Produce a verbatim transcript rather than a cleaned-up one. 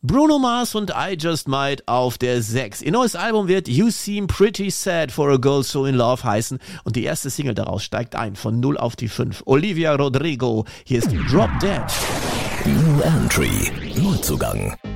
Bruno Mars und I Just Might auf der sechs. Ihr neues Album wird You Seem Pretty Sad for a Girl So in Love heißen und die erste Single daraus steigt ein von null auf die fünf. Olivia Rodrigo, hier ist Drop Dead. New Entry, Neuzugang.